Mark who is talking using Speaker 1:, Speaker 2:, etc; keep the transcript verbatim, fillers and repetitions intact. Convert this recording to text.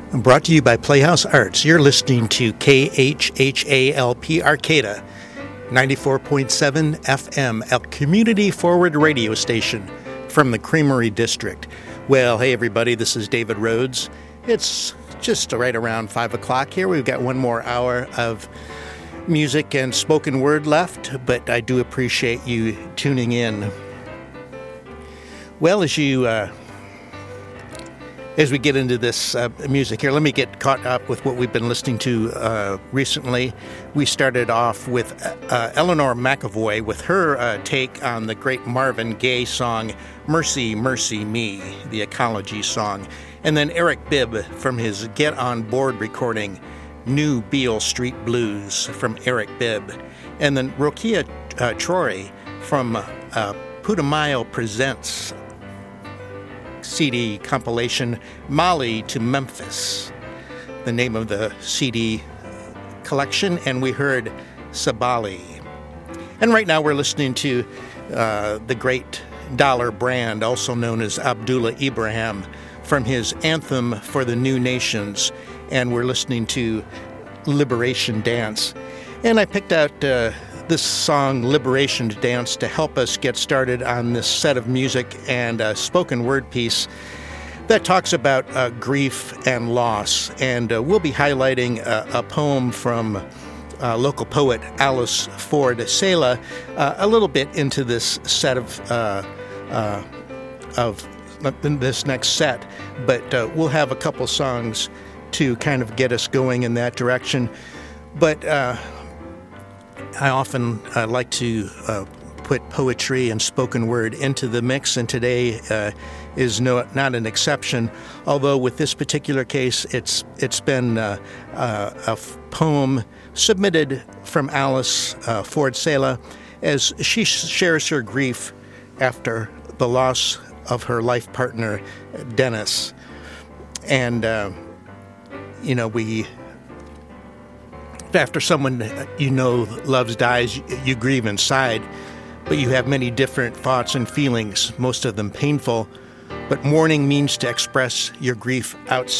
Speaker 1: Brought to you by Playhouse Arts. You're listening to K H H A L P Arcata, ninety-four point seven F M, a community-forward radio station from the Creamery District. Well, hey everybody, this is David Rhodes. It's just right around five o'clock here. We've got one more hour of music and spoken word left, but I do appreciate you tuning in. Well, as you... Uh, As we get into this uh, music here, let me get caught up with what we've been listening to uh, recently. We started off with uh, Eleanor McEvoy with her uh, take on the great Marvin Gaye song, Mercy, Mercy Me, the Ecology song. And then Eric Bibb from his Get On Board recording, New Beale Street Blues from Eric Bibb. And then Rokia uh, Troy from uh, Putumayo Presents C D compilation, Mali to Memphis, the name of the C D collection, and we heard Sabali. And right now we're listening to uh, the great Dollar Brand, also known as Abdullah Ibrahim, from his Anthem for the New Nations, and we're listening to Liberation Dance. And I picked out uh, this song, Liberation Dance, to help us get started on this set of music and a spoken word piece that talks about uh, grief and loss. And uh, we'll be highlighting a, a poem from uh, local poet Alice Ford Sela uh, a little bit into this set of uh, uh, of in this next set. But uh, we'll have a couple songs to kind of get us going in that direction. But uh, I often uh, like to uh, put poetry and spoken word into the mix, and today uh, is no, not an exception. Although with this particular case, it's it's been uh, uh, a f- poem submitted from Alice uh, Ford Sela as she shares her grief after the loss of her life partner, Dennis. And, uh, you know, we... After someone you know loves dies, you grieve inside, but you have many different thoughts and feelings, most of them painful. But mourning means to express your grief outside.